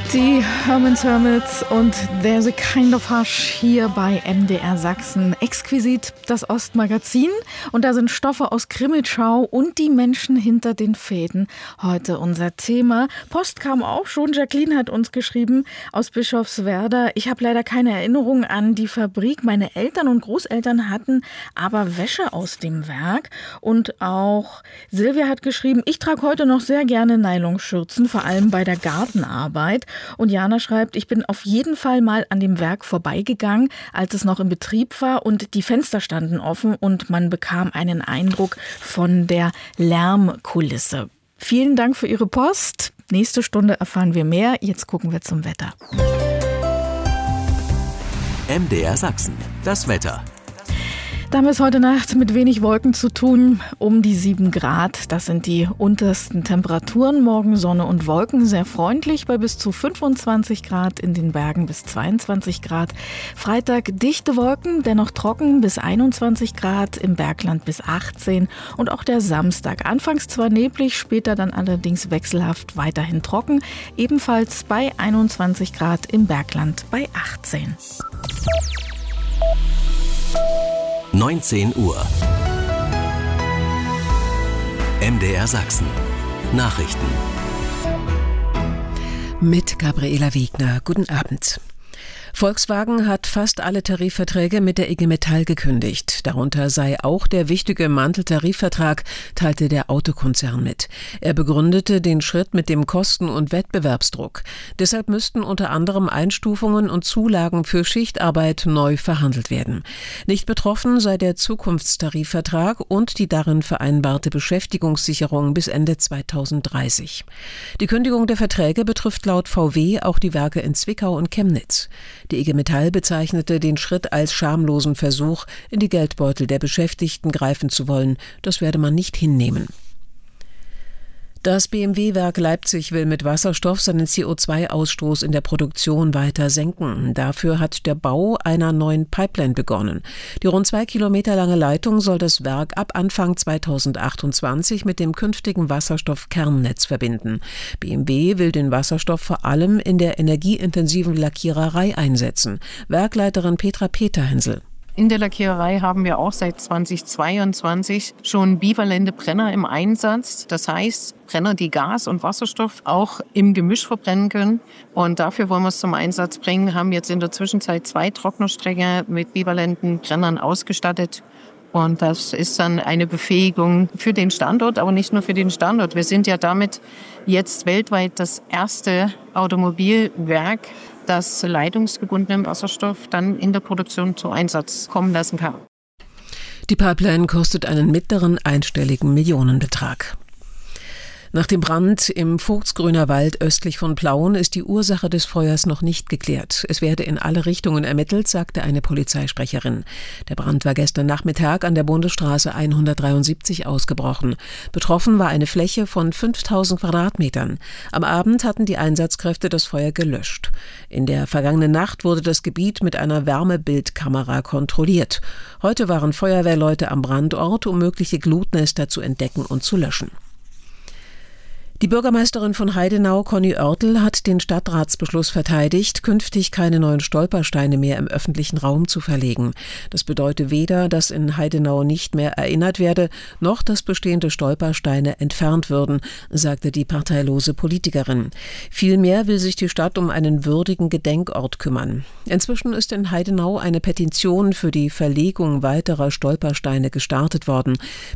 Die Hermits und There's a Kind of Hush hier bei MDR Sachsen. Exquisit, das Ostmagazin. Und da sind Stoffe aus Krimitschau und die Menschen hinter den Fäden. Heute unser Thema. Post kam auch schon. Jacqueline hat uns geschrieben aus Bischofswerda. Ich habe leider keine Erinnerung an die Fabrik. Meine Eltern und Großeltern hatten aber Wäsche aus dem Werk. Und auch Silvia hat geschrieben, ich trage heute noch sehr gerne Nylonschürzen, vor allem bei der Gartenarbeit. Und Jana schreibt, ich bin auf jeden Fall mal an dem Werk vorbeigegangen, als es noch in Betrieb war und die Fenster standen offen und man bekam einen Eindruck von der Lärmkulisse. Vielen Dank für Ihre Post. Nächste Stunde erfahren wir mehr. Jetzt gucken wir zum Wetter. MDR Sachsen, das Wetter. Da haben wir es heute Nacht mit wenig Wolken zu tun, um die 7 Grad. Das sind die untersten Temperaturen. Morgen Sonne und Wolken, sehr freundlich bei bis zu 25 Grad, in den Bergen bis 22 Grad. Freitag dichte Wolken, dennoch trocken bis 21 Grad, im Bergland bis 18. Und auch der Samstag, anfangs zwar neblig, später dann allerdings wechselhaft weiterhin trocken. Ebenfalls bei 21 Grad, im Bergland bei 18. 19 Uhr. MDR Sachsen. Nachrichten. Mit Gabriela Wegner. Guten Abend. Volkswagen hat fast alle Tarifverträge mit der IG Metall gekündigt. Darunter sei auch der wichtige Manteltarifvertrag, teilte der Autokonzern mit. Er begründete den Schritt mit dem Kosten- und Wettbewerbsdruck. Deshalb müssten unter anderem Einstufungen und Zulagen für Schichtarbeit neu verhandelt werden. Nicht betroffen sei der Zukunftstarifvertrag und die darin vereinbarte Beschäftigungssicherung bis Ende 2030. Die Kündigung der Verträge betrifft laut VW auch die Werke in Zwickau und Chemnitz. Die IG Metall bezeichnete den Schritt als schamlosen Versuch, in die Geldbeutel der Beschäftigten greifen zu wollen. Das werde man nicht hinnehmen. Das BMW-Werk Leipzig will mit Wasserstoff seinen CO2-Ausstoß in der Produktion weiter senken. Dafür hat der Bau einer neuen Pipeline begonnen. Die rund 2 Kilometer lange Leitung soll das Werk ab Anfang 2028 mit dem künftigen Wasserstoffkernnetz verbinden. BMW will den Wasserstoff vor allem in der energieintensiven Lackiererei einsetzen. Werkleiterin Petra Peterhensel. In der Lackiererei haben wir auch seit 2022 schon bivalente Brenner im Einsatz. Das heißt, Brenner, die Gas und Wasserstoff auch im Gemisch verbrennen können. Und dafür wollen wir es zum Einsatz bringen. Haben jetzt in der Zwischenzeit 2 Trocknerstränge mit bivalenten Brennern ausgestattet. Und das ist dann eine Befähigung für den Standort, aber nicht nur für den Standort. Wir sind ja damit jetzt weltweit das erste Automobilwerk, das leitungsgebundenen Wasserstoff dann in der Produktion zum Einsatz kommen lassen kann. Die Pipeline kostet einen mittleren einstelligen Millionenbetrag. Nach dem Brand im Vogtsgrüner Wald östlich von Plauen ist die Ursache des Feuers noch nicht geklärt. Es werde in alle Richtungen ermittelt, sagte eine Polizeisprecherin. Der Brand war gestern Nachmittag an der Bundesstraße 173 ausgebrochen. Betroffen war eine Fläche von 5000 Quadratmetern. Am Abend hatten die Einsatzkräfte das Feuer gelöscht. In der vergangenen Nacht wurde das Gebiet mit einer Wärmebildkamera kontrolliert. Heute waren Feuerwehrleute am Brandort, um mögliche Glutnester zu entdecken und zu löschen. Die Bürgermeisterin von Heidenau, Conny Oertel, hat den Stadtratsbeschluss verteidigt, künftig keine neuen Stolpersteine mehr im öffentlichen Raum zu verlegen. Das bedeutet weder, dass in Heidenau nicht mehr erinnert werde, noch dass bestehende Stolpersteine entfernt würden, sagte die parteilose Politikerin. Vielmehr will sich die Stadt um einen würdigen Gedenkort kümmern. Inzwischen ist in Heidenau eine Petition für die Verlegung weiterer Stolpersteine gestartet worden.